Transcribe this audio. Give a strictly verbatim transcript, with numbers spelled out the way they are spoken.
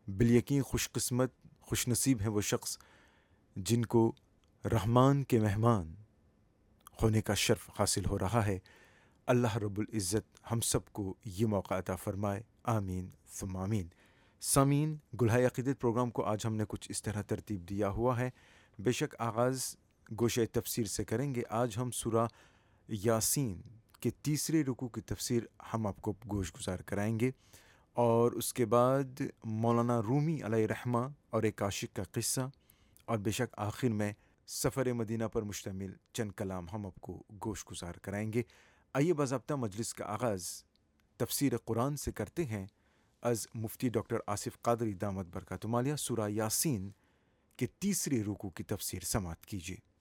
बिलयकीन खुशकिस्मत खुशनसीब है वो शख्स जिनको रहमान के मेहमान होने का शर्फ हासिल हो रहा है। अल्लाह रब्बुल इज़्ज़त हम सबको ये मौका अता फ़रमाए, आमीन सुम्मा आमीन। सामीन, गुल्हाए अक़ीदत प्रोग्राम को आज हमने कुछ इस तरह तरतीब दिया हुआ है। बेशक आगाज़ गोशे तफ़सीर से करेंगे। आज हम सूरा यासीन के तीसरे रुकू की तफ़सीर हम आपको गोश गुज़ार कराएंगे और उसके बाद मौलाना रूमी अलैहिर्रहमा और एक आशिक़ का क़िस्सा और बेशक आखिर में सफ़र मदीना पर मुश्तमिल चंद कलाम हम आपको गोश गुज़ार कराएंगे। आइए बाज़ाब्ता मजलिस का आगाज़ तफ़सीर कुरान से करते हैं। अज़ मुफ्ती डॉक्टर आसिफ़ क़ादरी दामत बरकातुहू आलिया सूरा यासीन के तीसरे रुकू की तफ़सीर समाअत कीजिए।